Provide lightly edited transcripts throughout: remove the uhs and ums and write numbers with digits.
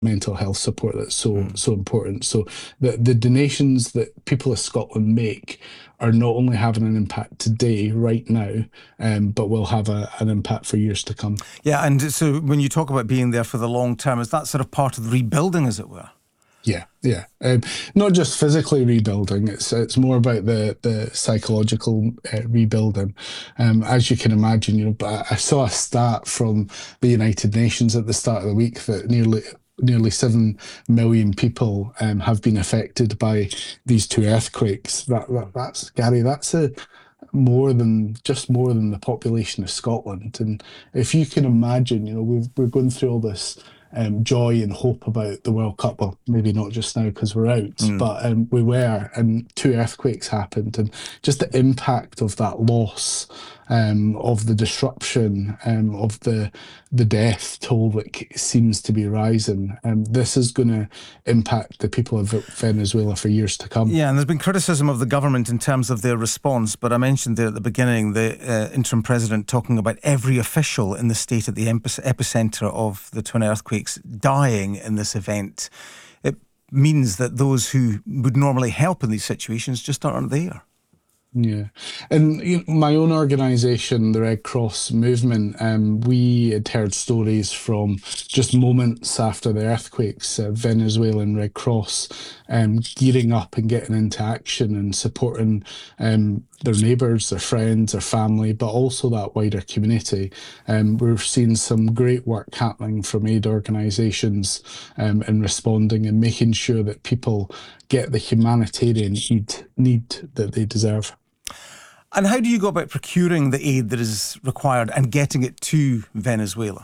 mental health support that's so important. So the donations that people of Scotland make are not only having an impact today, right now, but will have an impact for years to come. Yeah, and so when you talk about being there for the long term, is that sort of part of the rebuilding, as it were? Yeah. Not just physically rebuilding. It's more about the psychological rebuilding. As you can imagine, but I saw a stat from the United Nations at the start of the week that nearly 7 million people have been affected by these two earthquakes. That's Gary. That's more than the population of Scotland. And if you can imagine, we're going through all this joy and hope about the World Cup. Well, maybe not just now because we're out, but we were, and two earthquakes happened, and just the impact of that loss, of the disruption, of the death toll that seems to be rising. This is going to impact the people of Venezuela for years to come. Yeah, and there's been criticism of the government in terms of their response, but I mentioned there at the beginning the interim president talking about every official in the state at the epicentre of the twin earthquakes dying in this event. It means that those who would normally help in these situations just aren't there. Yeah. And my own organisation, the Red Cross Movement, we had heard stories from just moments after the earthquakes, Venezuelan Red Cross gearing up and getting into action and supporting their neighbours, their friends, their family, but also that wider community. We're seeing some great work happening from aid organisations in responding and making sure that people get the humanitarian need that they deserve. And how do you go about procuring the aid that is required and getting it to Venezuela?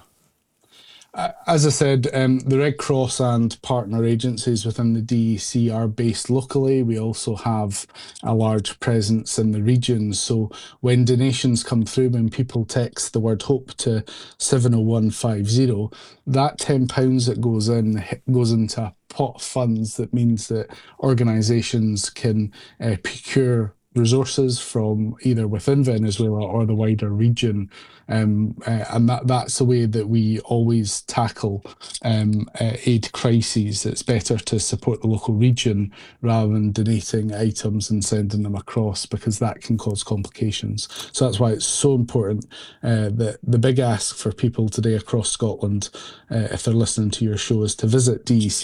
As I said, the Red Cross and partner agencies within the DEC are based locally. We also have a large presence in the region. So when donations come through, when people text the word HOPE to 70150, that £10 that goes into a pot of funds that means that organisations can procure resources from either within Venezuela or the wider region, and that's the way that we always tackle aid crises. It's better to support the local region rather than donating items and sending them across, because that can cause complications. So that's why it's so important that the big ask for people today across Scotland, if they're listening to your show, is to visit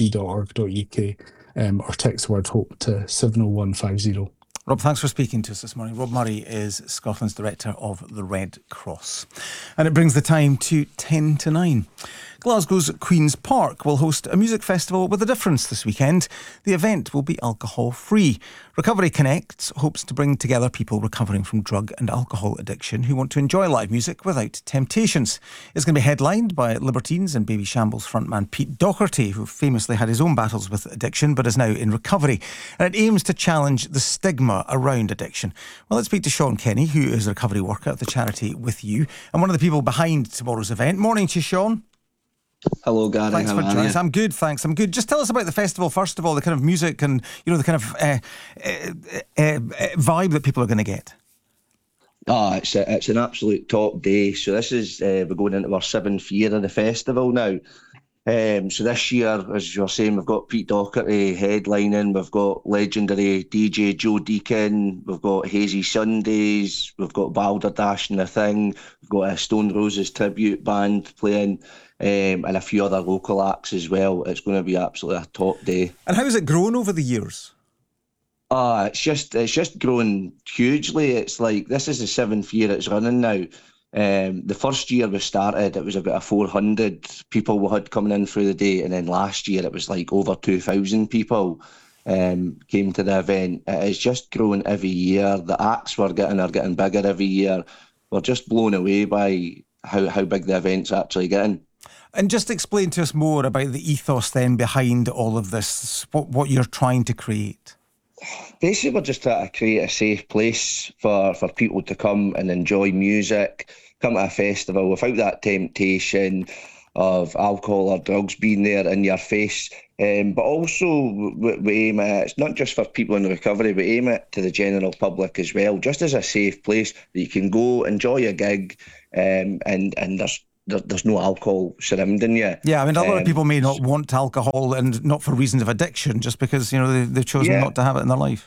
dec.org.uk or text the word HOPE to 70150. Rob, thanks for speaking to us this morning. Rob Murray is Scotland's Director of the Red Cross. And it brings the time to 10 to 9. Glasgow's Queen's Park will host a music festival with a difference this weekend. The event will be alcohol-free. Recovery Connect hopes to bring together people recovering from drug and alcohol addiction who want to enjoy live music without temptations. It's going to be headlined by Libertines and Baby Shambles frontman Pete Doherty, who famously had his own battles with addiction but is now in recovery. And it aims to challenge the stigma around addiction. Well, let's speak to Sean Kenny, who is a recovery worker at the charity With You and one of the people behind tomorrow's event. Morning to you, Sean. Hello, Gary. Thanks for joining us. I'm good, thanks. I'm good. Just tell us about the festival, first of all, the kind of music and, the kind of vibe that people are going to get. It's an absolute top day. So this is, we're going into our 7th year of the festival now. So this year, as you're saying, we've got Pete Doherty headlining, we've got legendary DJ Joe Deacon, we've got Hazy Sundays, we've got Balderdash and The Thing, we've got a Stone Roses tribute band playing, and a few other local acts as well. It's going to be absolutely a top day. And how has it grown over the years? It's just grown hugely. It's like, this is the 7th year it's running now. The first year we started, it was about 400 people we had coming in through the day, and then last year it was like over 2,000 people came to the event. It has just grown every year. The acts we're getting are getting bigger every year. We're just blown away by how big the event's actually getting. And just explain to us more about the ethos then behind all of this, what you're trying to create. Basically, we're just trying to create a safe place for people to come and enjoy music, come to a festival without that temptation of alcohol or drugs being there in your face. But also, we aim at, it's not just for people in recovery, we aim it to the general public as well, just as a safe place that you can go, enjoy a gig, and there's there's no alcohol surrounding you. Yeah, I mean, a lot of people may not want alcohol, and not for reasons of addiction, just because, they've chosen not to have it in their life.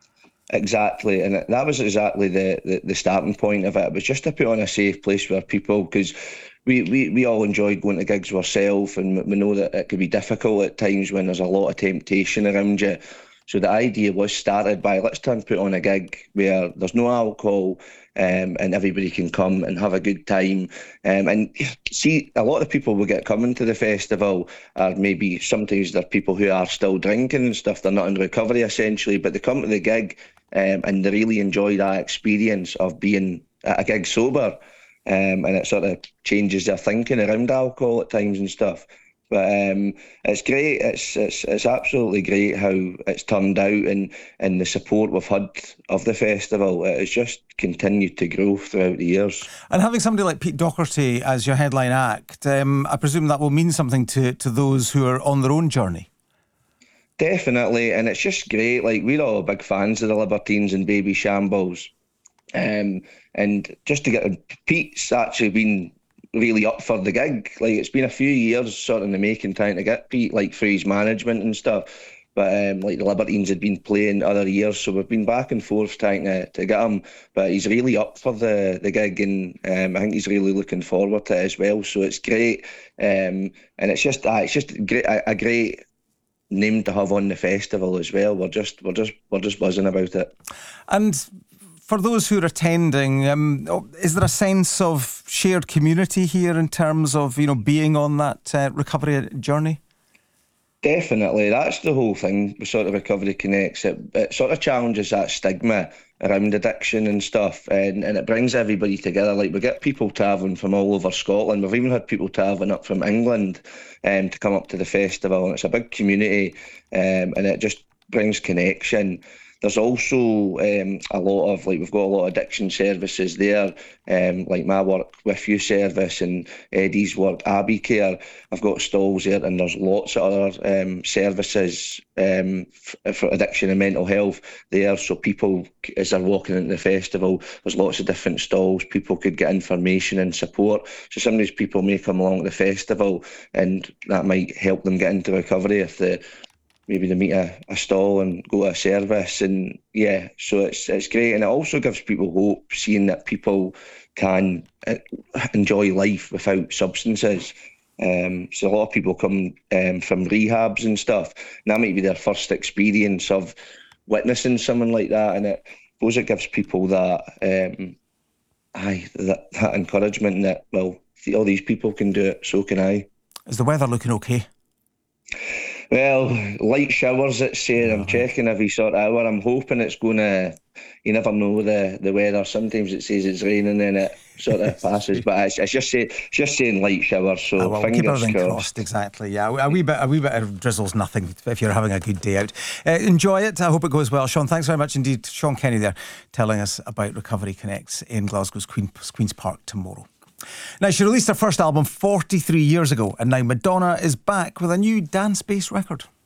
Exactly, and that was exactly the starting point of it. It was just to put on a safe place where people, because we all enjoyed going to gigs ourselves, and we know that it could be difficult at times when there's a lot of temptation around you. So the idea was started by, let's try and put on a gig where there's no alcohol, and everybody can come and have a good time. And see, a lot of people will get coming to the festival are maybe sometimes they're people who are still drinking and stuff. They're not in recovery essentially, but they come to the gig and they really enjoy that experience of being at a gig sober. And it sort of changes their thinking around alcohol at times and stuff. But it's great. It's absolutely great how it's turned out, and the support we've had of the festival. It has just continued to grow throughout the years. And having somebody like Pete Doherty as your headline act, I presume that will mean something to those who are on their own journey. Definitely, and it's just great. Like, we're all big fans of the Libertines and Baby Shambles, and just to get Pete's actually been really up for the gig. Like, it's been a few years sort of in the making trying to get Pete, like, through his management and stuff. But like, the Libertines had been playing other years, so we've been back and forth trying to get him. But he's really up for the gig, and I think he's really looking forward to it as well. So it's great, and it's just a great name to have on the festival as well. We're just buzzing about it. And for those who are attending, is there a sense of shared community here in terms of being on that recovery journey? Definitely, that's the whole thing with sort of Recovery Connects. It sort of challenges that stigma around addiction and stuff, and it brings everybody together. Like, we get people travelling from all over Scotland. We've even had people travelling up from England to come up to the festival, and it's a big community, and it just brings connection. There's also a lot of, like, we've got a lot of addiction services there, like my work With You service and Eddie's work, Abbey Care. I've got stalls there, and there's lots of other services for addiction and mental health there. So people, as they're walking into the festival, there's lots of different stalls. People could get information and support. So some of these people may come along to the festival, and that might help them get into recovery if maybe they meet a stall and go to a service. And yeah, so it's great. And it also gives people hope, seeing that people can enjoy life without substances. So a lot of people come from rehabs and stuff, and that might be their first experience of witnessing someone like that. And it gives people that that encouragement that, well, all these people can do it, so can I. Is the weather looking okay? Well, light showers, it's saying. I'm checking every sort of hour. I'm hoping it's going to... You never know the weather. Sometimes it says it's raining and it sort of passes, but it's just saying light showers. So well, fingers keep everything crossed. Exactly. Yeah, a wee bit of drizzle's nothing if you're having a good day out. Enjoy it. I hope it goes well, Sean. Thanks very much indeed, Sean Kenny there, telling us about Recovery Connects in Glasgow's Queen's Park tomorrow. Now, she released her first album 43 years ago, and now Madonna is back with a new dance-based record.